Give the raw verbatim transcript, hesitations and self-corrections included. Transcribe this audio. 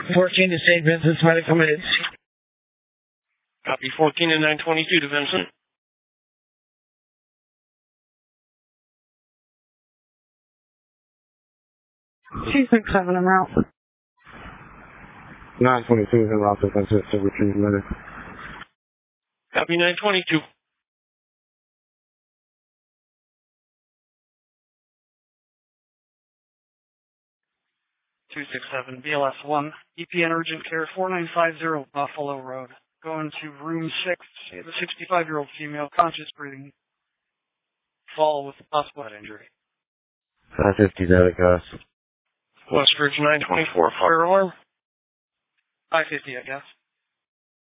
fourteen to Saint Vincent's Medical Minutes. Copy fourteen and nine twenty-two to Vincent. two six seven en route. nine twenty-two is en route to Vincent to retrieve medic. Copy nine twenty-two. two six seven B L S one, E P N Urgent Care four nine five zero Buffalo Road. Going to room six, the sixty-five-year-old female, conscious breathing. Fall with a possible head injury. five fifty David Gus. Westridge nine twenty-four, fire alarm. five fifty, I guess.